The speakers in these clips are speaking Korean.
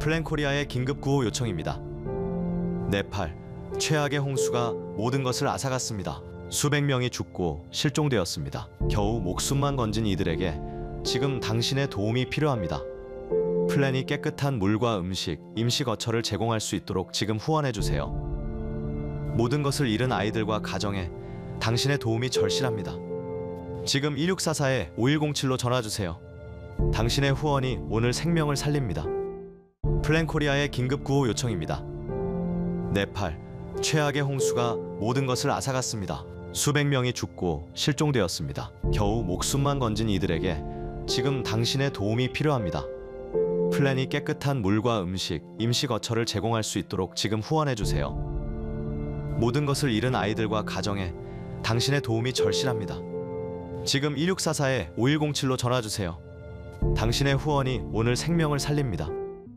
플랜코리아의 긴급 구호 요청입니다. 네팔, 최악의 홍수가 모든 것을 앗아갔습니다. 수백 명이 죽고 실종되었습니다. 겨우 목숨만 건진 이들에게 지금 당신의 도움이 필요합니다. 플랜이 깨끗한 물과 음식, 임시 거처를 제공할 수 있도록 지금 후원해주세요. 모든 것을 잃은 아이들과 가정에 당신의 도움이 절실합니다. 지금 1644-5107로 전화주세요. 당신의 후원이 오늘 생명을 살립니다. 플랜코리아의 긴급 구호 요청입니다. 네팔, 최악의 홍수가 모든 것을 앗아갔습니다. 수백 명이 죽고 실종되었습니다. 겨우 목숨만 건진 이들에게 지금 당신의 도움이 필요합니다. 플랜이 깨끗한 물과 음식, 임시 거처를 제공할 수 있도록 지금 후원해주세요. 모든 것을 잃은 아이들과 가정에 당신의 도움이 절실합니다. 지금 1644-5107로 전화주세요. 당신의 후원이 오늘 생명을 살립니다.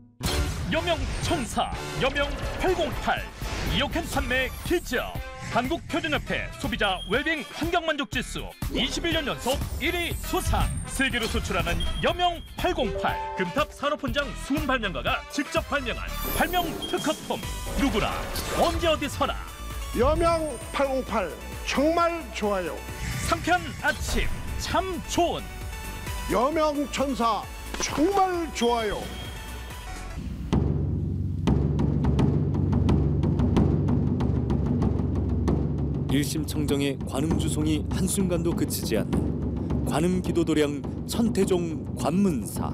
여명천사, 여명808, 2억엔 판매 기적. 한국표준협회 소비자 웰빙 환경만족지수 21년 연속 1위 수상. 세계로 수출하는 여명808, 금탑 산업훈장 수은 발명가가 직접 발명한 발명 특허품. 누구나 언제 어디서나 여명808 정말 좋아요. 상쾌한 아침 참 좋은 여명천사 정말 좋아요. 일심 청정의 관음 주송이 한순간도 그치지 않는 관음 기도도량 천태종 관문사.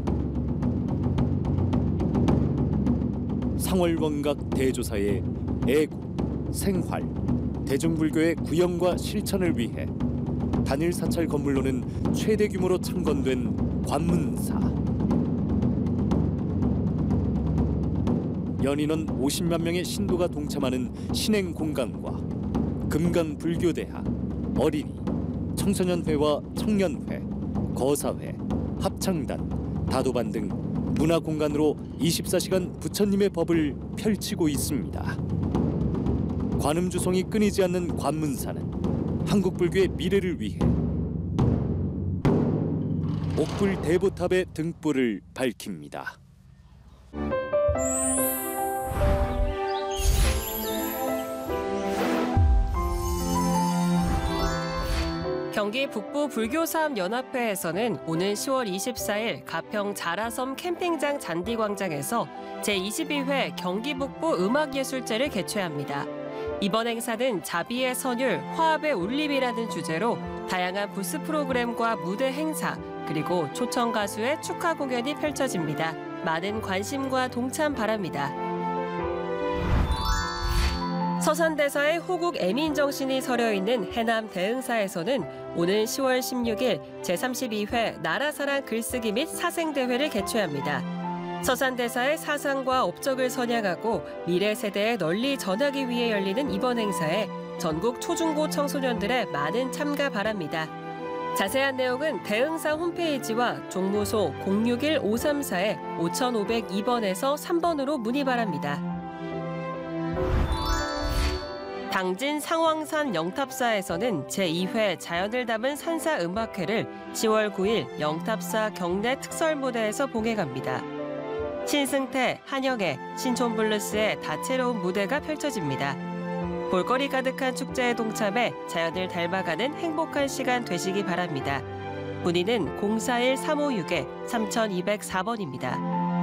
상월원각 대조사의 애국, 생활, 대중불교의 구현과 실천을 위해 단일 사찰 건물로는 최대 규모로 창건된 관문사. 연인원 50만 명의 신도가 동참하는 신행 공간과 금강불교대학, 어린이, 청소년회와 청년회, 거사회, 합창단, 다도반 등 문화공간으로 24시간 부처님의 법을 펼치고 있습니다. 관음주송이 끊이지 않는 관문사는 한국불교의 미래를 위해 옥불 대보탑의 등불을 밝힙니다. 경기 북부 불교사업연합회에서는 오는 10월 24일 가평 자라섬 캠핑장 잔디광장에서 제22회 경기 북부 음악예술제를 개최합니다. 이번 행사는 자비의 선율, 화합의 울림이라는 주제로 다양한 부스 프로그램과 무대 행사, 그리고 초청 가수의 축하 공연이 펼쳐집니다. 많은 관심과 동참 바랍니다. 서산대사의 호국 애민정신이 서려있는 해남 대흥사에서는 오는 10월 16일 제32회 나라사랑 글쓰기 및 사생대회를 개최합니다. 서산대사의 사상과 업적을 선양하고 미래 세대에 널리 전하기 위해 열리는 이번 행사에 전국 초중고 청소년들의 많은 참가 바랍니다. 자세한 내용은 대흥사 홈페이지와 종무소 061-534-5502번에서 3번으로 문의 바랍니다. 당진 상황산 영탑사에서는 제2회 자연을 담은 산사 음악회를 10월 9일 영탑사 경내 특설 무대에서 봉해갑니다. 신승태, 한영애, 신촌블루스의 다채로운 무대가 펼쳐집니다. 볼거리 가득한 축제에 동참해 자연을 닮아가는 행복한 시간 되시기 바랍니다. 문의는 041-356-3204번입니다.